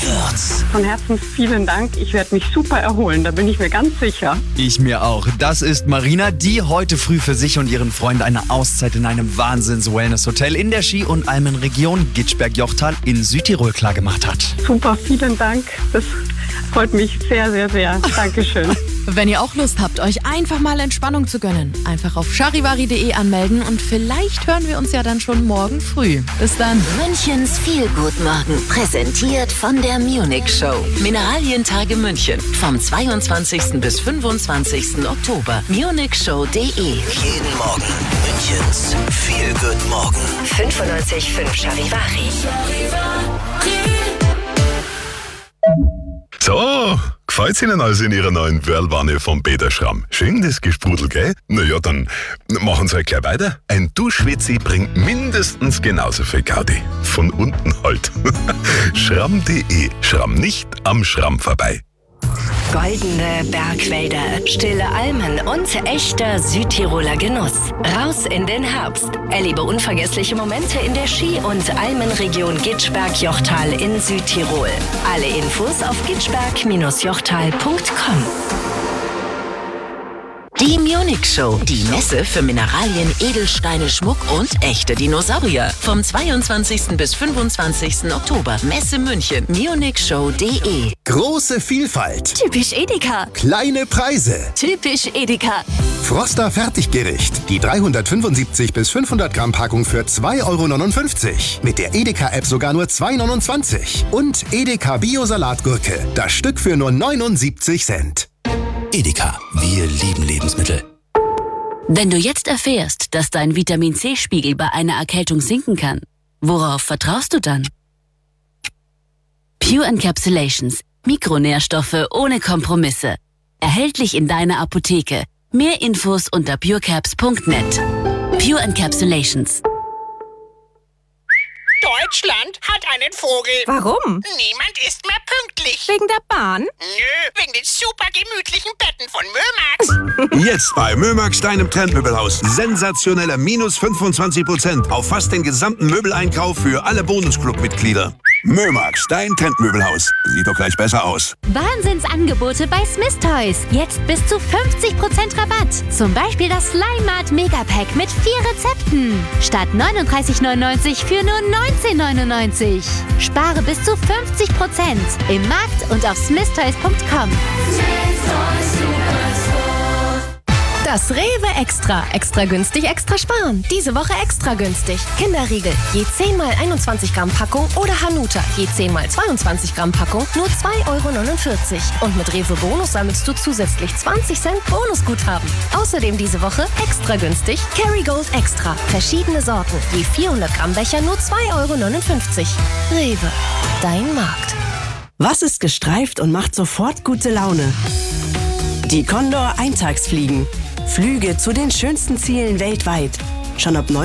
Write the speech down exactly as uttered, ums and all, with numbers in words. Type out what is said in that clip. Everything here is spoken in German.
wird's. Von Herzen vielen Dank. Ich werde mich super erholen, da bin ich mir ganz sicher. Ich mir auch. Das ist Marina, die heute früh für sich und ihren Freund eine Auszeit in einem Wahnsinns-Wellness-Hotel in der Ski- und Almenregion Gitschberg-Jochtal in Südtirol klargemacht hat. Super, vielen Dank. Das freut mich sehr, sehr, sehr. Dankeschön. Wenn ihr auch Lust habt, euch einfach mal Entspannung zu gönnen, einfach auf charivari punkt de anmelden und vielleicht hören wir uns ja dann schon morgen früh. Bis dann. Münchens Feelgood-Morgen, präsentiert von der Munich Show. Mineralientage München vom zweiundzwanzigsten bis fünfundzwanzigsten Oktober. munich show punkt de. Jeden Morgen Münchens Feelgood Morgen. fünfundneunzig Komma fünf Charivari. So, gefällt's Ihnen also in Ihrer neuen Whirlwanne vom Peter Schramm? Schön das Gesprudel, gell? Na ja, dann machen Sie halt gleich weiter. Ein Duschwitzi bringt mindestens genauso viel Gaudi. Von unten halt. Schramm punkt de. Schramm nicht am Schramm vorbei. Goldene Bergwälder, stille Almen und echter Südtiroler Genuss. Raus in den Herbst. Erlebe unvergessliche Momente in der Ski- und Almenregion Gitschberg-Jochtal in Südtirol. Alle Infos auf gitschberg Bindestrich jochtal punkt com. Die Munich Show, die Messe für Mineralien, Edelsteine, Schmuck und echte Dinosaurier. Vom zweiundzwanzigsten bis fünfundzwanzigsten Oktober. Messe München. munich show punkt de. Große Vielfalt. Typisch Edeka. Kleine Preise. Typisch Edeka. Froster Fertiggericht. Die dreihundertfünfundsiebzig bis fünfhundert Gramm Packung für zwei Euro neunundfünfzig. Mit der Edeka-App sogar nur zwei Euro neunundzwanzig. Und Edeka Bio-Salatgurke. Das Stück für nur neunundsiebzig Cent. Edeka, wir lieben Lebensmittel. Wenn du jetzt erfährst, dass dein Vitamin-C-Spiegel bei einer Erkältung sinken kann, worauf vertraust du dann? Pure Encapsulations. Mikronährstoffe ohne Kompromisse. Erhältlich in deiner Apotheke. Mehr Infos unter purecaps punkt net. Pure Encapsulations. Deutschland hat einen Vogel. Warum? Niemand ist mehr pünktlich. Wegen der Bahn? Nö, wegen den super gemütlichen Betten von Mömax. Jetzt bei Mömax, deinem Trendmöbelhaus. Sensationelle minus fünfundzwanzig Prozent auf fast den gesamten Möbeleinkauf für alle Bonusclub-Mitglieder. Mömax, dein Trendmöbelhaus. Sieht doch gleich besser aus. Wahnsinnsangebote bei Smith Toys. Jetzt bis zu fünfzig Prozent Rabatt. Zum Beispiel das Slime Mart Megapack mit vier Rezepten. Statt neununddreißig neunundneunzig für nur neunzehn neunundneunzig. Spare bis zu fünfzig Prozent im Markt und auf smith toys punkt com. Das Rewe Extra. Extra günstig, extra sparen. Diese Woche extra günstig. Kinderriegel. Je zehn mal einundzwanzig Gramm Packung oder Hanuta. Je zehn mal zweiundzwanzig Gramm Packung. Nur zwei Euro neunundvierzig. Und mit Rewe Bonus sammelst du zusätzlich zwanzig Cent Bonusguthaben. Außerdem diese Woche extra günstig. Kerrygold Extra. Verschiedene Sorten. Je vierhundert Gramm Becher nur zwei Euro neunundfünfzig. Rewe. Dein Markt. Was ist gestreift und macht sofort gute Laune? Die Condor Eintagsfliegen. Flüge zu den schönsten Zielen weltweit. Schon ab